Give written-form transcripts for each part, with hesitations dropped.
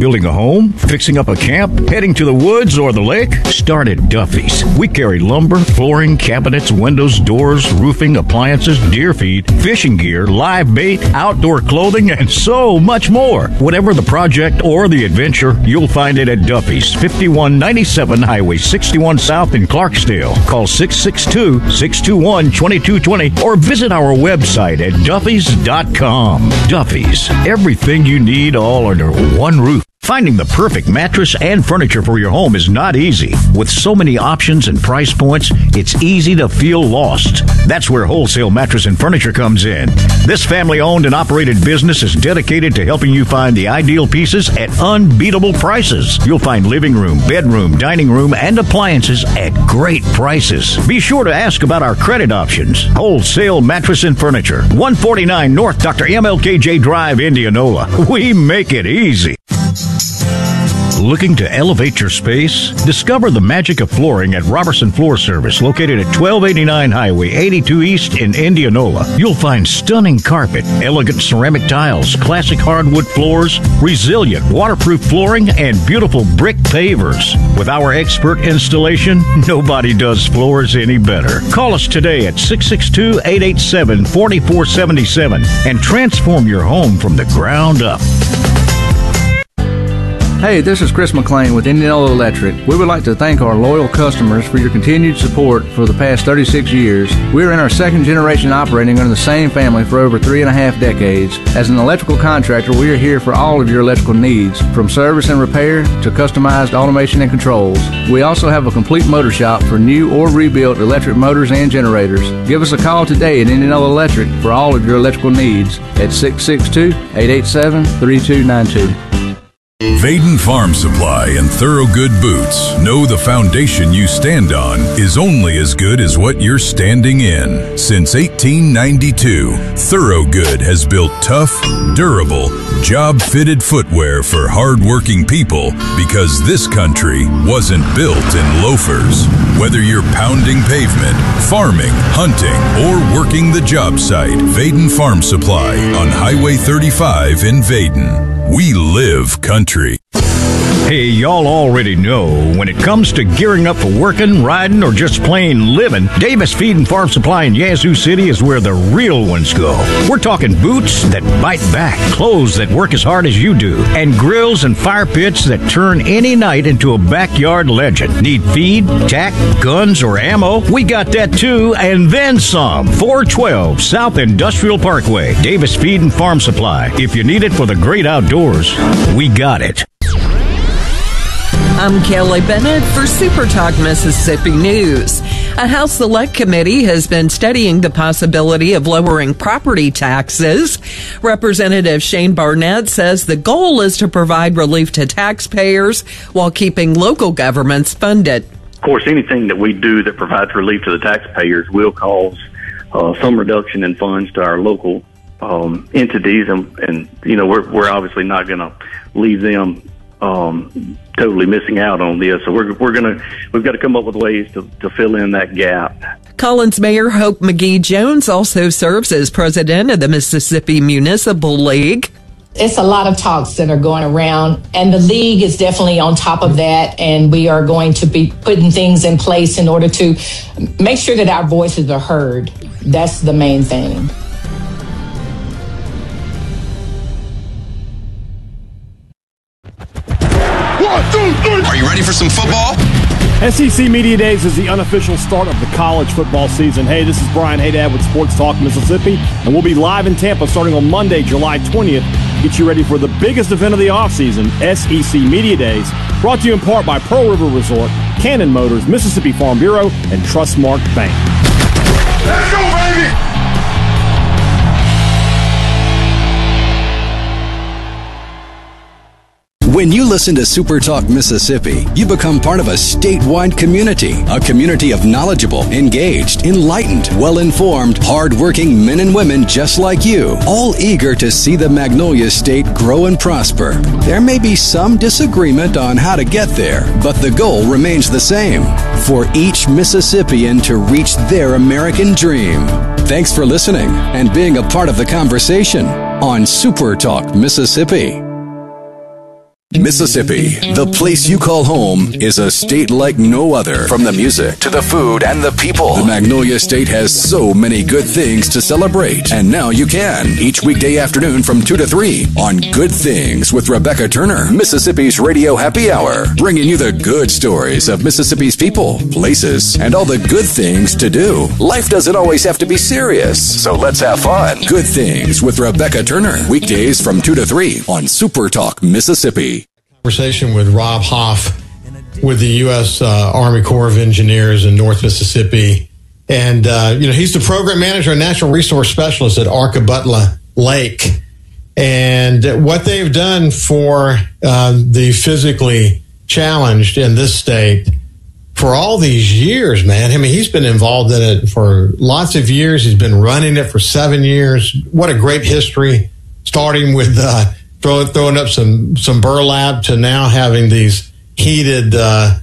Building a home? Fixing up a camp? Heading to the woods or the lake? Start at Duffy's. We carry lumber, flooring, cabinets, windows, doors, roofing, appliances, deer feed, fishing gear, live bait, outdoor clothing, and so much more. Whatever the project or the adventure, you'll find it at Duffy's, 5197 Highway 61 South in Clarksdale. Call 662-621-2220 or visit our website at duffys.com. Duffy's, everything you need all under one roof. Finding the perfect mattress and furniture for your home is not easy. With so many options and price points, it's easy to feel lost. That's where Wholesale Mattress and Furniture comes in. This family-owned and operated business is dedicated to helping you find the ideal pieces at unbeatable prices. You'll find living room, bedroom, dining room, and appliances at great prices. Be sure to ask about our credit options. Wholesale Mattress and Furniture, 149 North Dr. MLKJ Drive, Indianola. We make it easy. Looking to elevate your space? Discover the magic of flooring at Robertson Floor Service, located at 1289 Highway 82 East in Indianola. You'll find stunning carpet, elegant ceramic tiles, classic hardwood floors, resilient waterproof flooring, and beautiful brick pavers. With our expert installation, nobody does floors any better. Call us today at 662-887-4477 and transform your home from the ground up. Hey, this is Chris McLean with Indianola Electric. We would like to thank our loyal customers for your continued support for the past 36 years. We are in our second generation operating under the same family for over 3.5 decades. As an electrical contractor, we are here for all of your electrical needs, from service and repair to customized automation and controls. We also have a complete motor shop for new or rebuilt electric motors and generators. Give us a call today at Indianola Electric for all of your electrical needs at 662-887-3292. Vaden Farm Supply and Thorogood Boots know the foundation you stand on is only as good as what you're standing in. Since 1892, Thorogood has built tough, durable, job-fitted footwear for hard-working people because this country wasn't built in loafers. Whether you're pounding pavement, farming, hunting, or working the job site, Vaden Farm Supply on Highway 35 in Vaden. We live country. Hey, y'all already know when it comes to gearing up for working, riding, or just plain living, Davis Feed and Farm Supply in Yazoo City is where the real ones go. We're talking boots that bite back, clothes that work as hard as you do, and grills and fire pits that turn any night into a backyard legend. Need feed, tack, guns, or ammo? We got that too, and then some. 412 South Industrial Parkway, Davis Feed and Farm Supply. If you need it for the great outdoors, we got it. I'm Kelly Bennett for Super Talk Mississippi News. A House Select Committee has been studying the possibility of lowering property taxes. Representative Shane Barnett says the goal is to provide relief to taxpayers while keeping local governments funded. Of course, anything that we do that provides relief to the taxpayers will cause some reduction in funds to our local entities, and you know we're obviously not going to leave them totally missing out on this. So we've got to come up with ways to fill in that gap. Collins Mayor Hope McGee Jones also serves as president of the Mississippi Municipal League. It's a lot of talks that are going around, and the league is definitely on top of that, and we are going to be putting things in place in order to make sure that our voices are heard. That's the main thing. Are you ready for some football? SEC Media Days is the unofficial start of the college football season. Hey, this is Brian Haydad with Sports Talk Mississippi, and we'll be live in Tampa starting on Monday, July 20th. Get you ready for the biggest event of the offseason, SEC Media Days, brought to you in part by Pearl River Resort, Cannon Motors, Mississippi Farm Bureau, and Trustmark Bank. Let's go, baby! When you listen to Super Talk Mississippi, you become part of a statewide community, a community of knowledgeable, engaged, enlightened, well-informed, hard-working men and women just like you, all eager to see the Magnolia State grow and prosper. There may be some disagreement on how to get there, but the goal remains the same, for each Mississippian to reach their American dream. Thanks for listening and being a part of the conversation on Super Talk Mississippi. Mississippi, the place you call home, is a state like no other. From the music to the food and the people, the Magnolia State has so many good things to celebrate. And now you can, each weekday afternoon from 2 to 3 on Good Things with Rebecca Turner, Mississippi's Radio Happy Hour, bringing you the good stories of Mississippi's people, places, and all the good things to do. Life doesn't always have to be serious, so let's have fun. Good Things with Rebecca Turner, weekdays from 2 to 3 on Super Talk Mississippi. Conversation with Rob Hoff with the U.S. Army Corps of Engineers in North Mississippi. And, he's the program manager and natural resource specialist at Arkabutla Lake. And what they've done for the physically challenged in this state for all these years, man. I mean, he's been involved in it for lots of years. He's been running it for 7 years. What a great history, starting with throwing up some burlap to now having these heated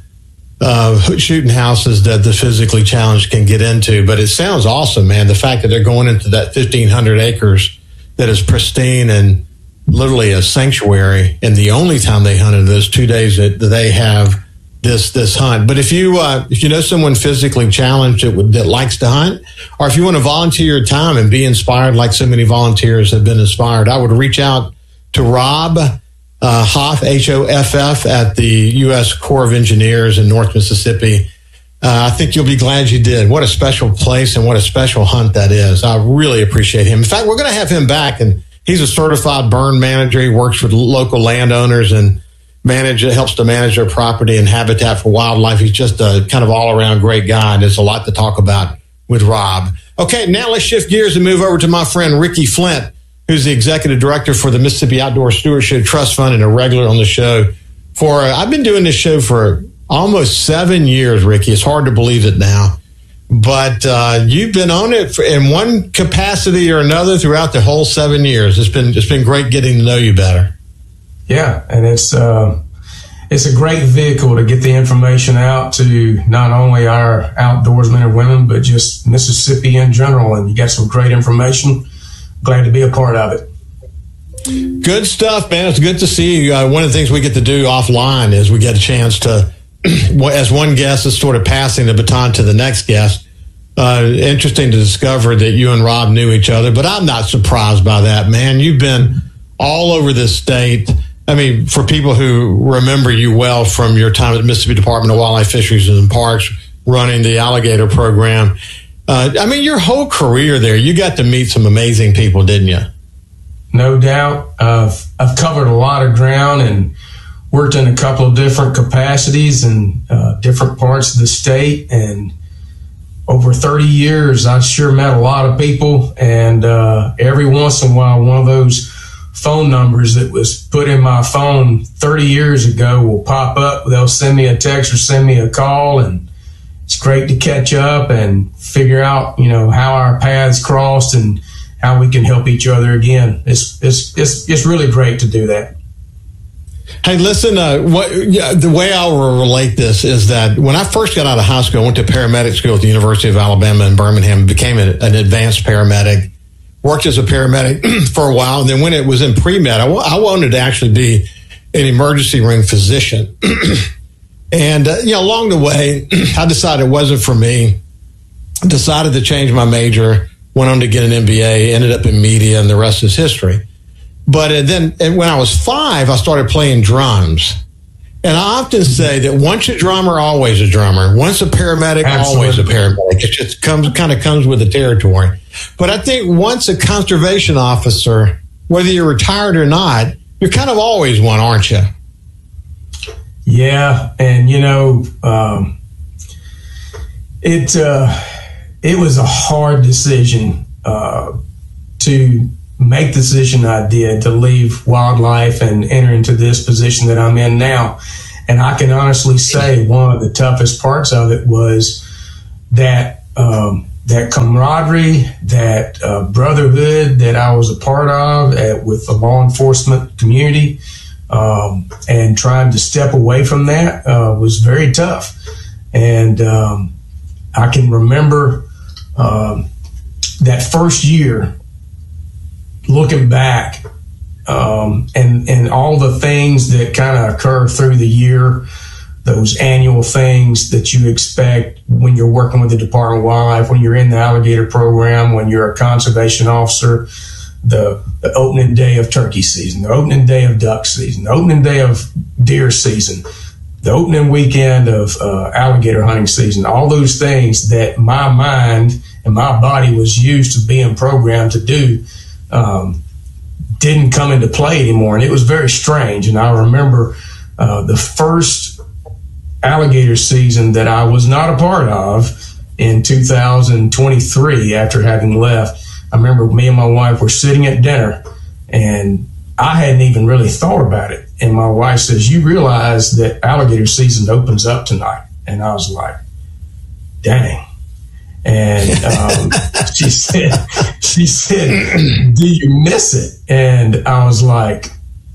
shooting houses that the physically challenged can get into. But it sounds awesome, man. The fact that they're going into that 1,500 acres that is pristine and literally a sanctuary. And the only time they hunted those 2 days that they have this hunt. But if you know someone physically challenged that likes to hunt, or if you want to volunteer your time and be inspired like so many volunteers have been inspired, I would reach out to Rob Hoff, Hoff, at the U.S. Corps of Engineers in North Mississippi. I think you'll be glad you did. What a special place and what a special hunt that is. I really appreciate him. In fact, we're going to have him back, and he's a certified burn manager. He works with local landowners and helps to manage their property and habitat for wildlife. He's just a kind of all-around great guy, and there's a lot to talk about with Rob. Okay, now let's shift gears and move over to my friend Ricky Flint, who's the executive director for the Mississippi Outdoor Stewardship Trust Fund and a regular on the show. I've been doing this show for almost 7 years, Ricky. It's hard to believe it now. But you've been on it in one capacity or another throughout the whole 7 years. It's been great getting to know you better. Yeah, and it's a great vehicle to get the information out to not only our outdoorsmen and women, but just Mississippi in general. And you got some great information. Glad to be a part of it. Good stuff, man. It's good to see you. One of the things we get to do offline is we get a chance to, as one guest is sort of passing the baton to the next guest. Interesting to discover that you and Rob knew each other, but I'm not surprised by that, man. You've been all over this state. I mean, for people who remember you well from your time at the Mississippi Department of Wildlife, Fisheries, and Parks, running the alligator program. Your whole career there, you got to meet some amazing people, didn't you? No doubt. I've covered a lot of ground and worked in a couple of different capacities in different parts of the state. And over 30 years, I've sure met a lot of people. And every once in a while, one of those phone numbers that was put in my phone 30 years ago will pop up. They'll send me a text or send me a call, and it's great to catch up and figure out, how our paths crossed and how we can help each other again. It's really great to do that. Hey, listen, the way I will relate this is that when I first got out of high school, I went to paramedic school at the University of Alabama in Birmingham, became an advanced paramedic, worked as a paramedic for a while. And then when it was in pre-med, I wanted to actually be an emergency room physician. And, along the way, I decided it wasn't for me. Decided to change my major, went on to get an MBA, ended up in media, and the rest is history. But then when I was 5, I started playing drums. And I often say that once a drummer, always a drummer. Once a paramedic, Absolutely. Always a paramedic. It just kind of comes with the territory. But I think once a conservation officer, whether you're retired or not, you're kind of always one, aren't you? Yeah, and it was a hard decision to make the decision I did to leave wildlife and enter into this position that I'm in now. And I can honestly say one of the toughest parts of it was that that camaraderie, that brotherhood that I was a part of with the law enforcement community. And trying to step away from that was very tough. And I can remember that first year, looking back, and all the things that kind of occur through the year, those annual things that you expect when you're working with the Department of Wildlife, when you're in the alligator program, when you're a conservation officer, the opening day of turkey season, the opening day of duck season, the opening day of deer season, the opening weekend of alligator hunting season, all those things that my mind and my body was used to being programmed to do didn't come into play anymore. And it was very strange. And I remember the first alligator season that I was not a part of in 2023 after having left. I remember me and my wife were sitting at dinner, and I hadn't even really thought about it. And my wife says, "You realize that alligator season opens up tonight?" And I was like, dang. And she said, "Do you miss it?" And I was like,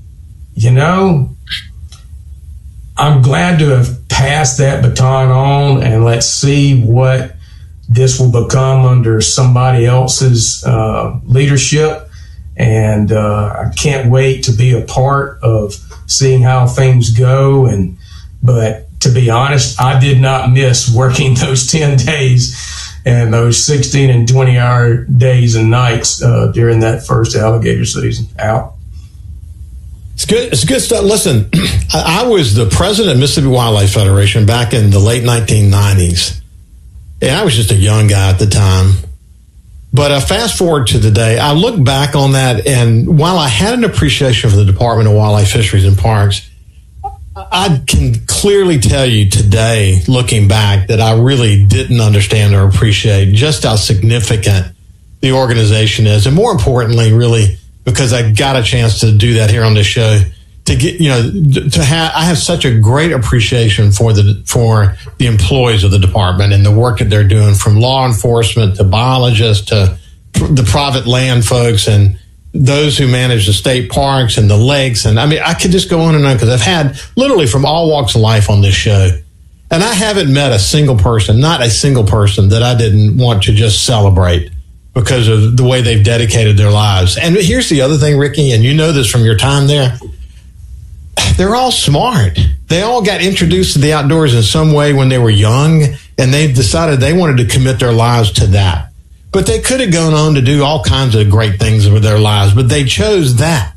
I'm glad to have passed that baton on, and let's see what this will become under somebody else's leadership. And I can't wait to be a part of seeing how things go. But to be honest, I did not miss working those 10 days and those 16 and 20-hour days and nights during that first alligator season. Out. It's good. It's good stuff. Listen, I was the president of Mississippi Wildlife Federation back in the late 1990s. And I was just a young guy at the time. But fast forward to today, I look back on that, and while I had an appreciation for the Department of Wildlife, Fisheries, and Parks, I can clearly tell you today, looking back, that I really didn't understand or appreciate just how significant the organization is. And more importantly, really, because I got a chance to do that here on this show, to get, I have such a great appreciation for the employees of the department and the work that they're doing, from law enforcement to biologists to the private land folks and those who manage the state parks and the lakes. And I mean, I could just go on and on, because I've had literally from all walks of life on this show. And I haven't met a single person, not a single person, that I didn't want to just celebrate because of the way they've dedicated their lives. And here's the other thing, Ricky, and you know this from your time there. They're all smart. They all got introduced to the outdoors in some way when they were young, and they decided they wanted to commit their lives to that. But they could have gone on to do all kinds of great things with their lives, but they chose that.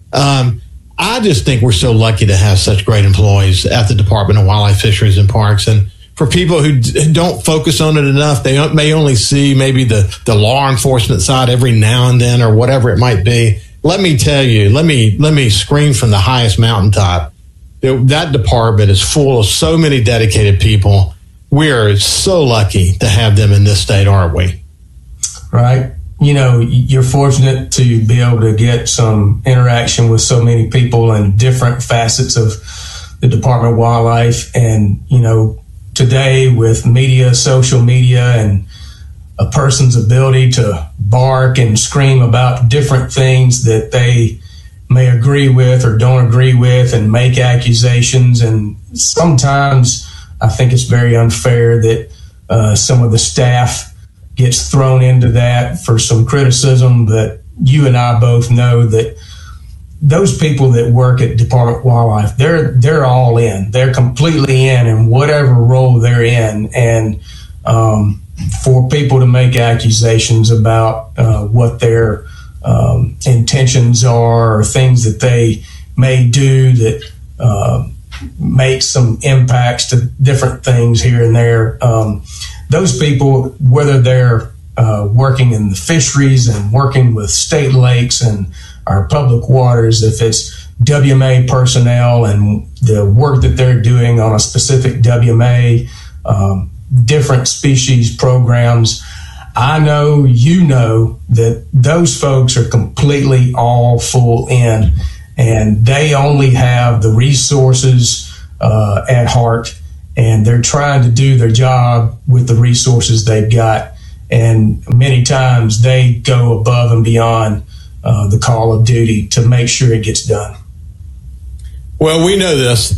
I just think we're so lucky to have such great employees at the Department of Wildlife, Fisheries, and Parks. And for people who don't focus on it enough, they may only see maybe the law enforcement side every now and then or whatever it might be. Let me tell you, let me scream from the highest mountaintop. That department is full of so many dedicated people. We are so lucky to have them in this state, aren't we? Right. You're fortunate to be able to get some interaction with so many people in different facets of the Department of Wildlife. And, today with media, social media, and a person's ability to bark and scream about different things that they may agree with or don't agree with and make accusations. And sometimes I think it's very unfair that some of the staff gets thrown into that for some criticism. But you and I both know that those people that work at Department of Wildlife, they're all in. They're completely in whatever role they're in. And for people to make accusations about what their intentions are or things that they may do that make some impacts to different things here and there, those people, whether they're working in the fisheries and working with state lakes and our public waters, if it's WMA personnel and the work that they're doing on a specific WMA, different species programs, I know that those folks are completely all full in, and they only have the resources at heart, and they're trying to do their job with the resources they've got. And many times they go above and beyond the call of duty to make sure it gets done. Well, we know this.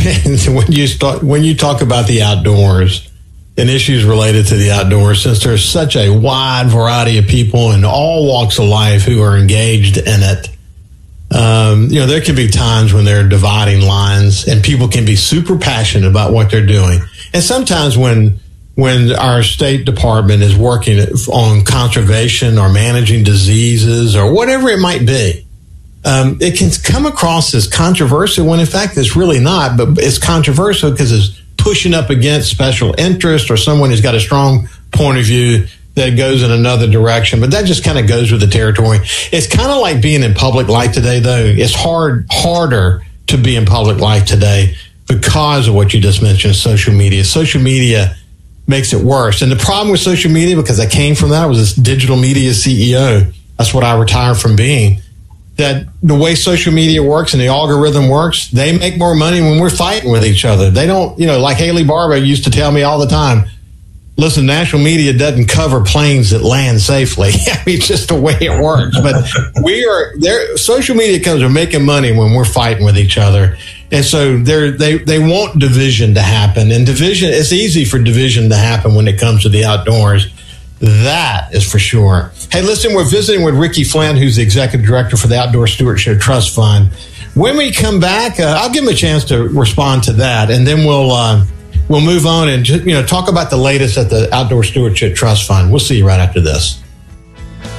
When you talk about the outdoors and issues related to the outdoors, since there's such a wide variety of people in all walks of life who are engaged in it, There can be times when there are dividing lines and people can be super passionate about what they're doing. And sometimes when our State Department is working on conservation or managing diseases or whatever it might be, it can come across as controversial when in fact it's really not, but it's controversial because it's pushing up against special interest or someone who's got a strong point of view that goes in another direction. But that just kind of goes with the territory. It's kind of like being in public life today, though. It's harder to be in public life today because of what you just mentioned, social media. Social media makes it worse. And the problem with social media, because I came from that, I was this digital media CEO. That's what I retired from being. That the way social media works and the algorithm works, they make more money when we're fighting with each other. They don't, like Haley Barbour used to tell me all the time, listen, national media doesn't cover planes that land safely. I mean, it's just the way it works. But social media comes from making money when we're fighting with each other. And so they want division to happen. And it's easy for division to happen when it comes to the outdoors. That is for sure. Hey, listen, we're visiting with Ricky Flynn, who's the executive director for the Outdoor Stewardship Trust Fund. When we come back, I'll give him a chance to respond to that, and then we'll move on and talk about the latest at the Outdoor Stewardship Trust Fund. We'll see you right after this.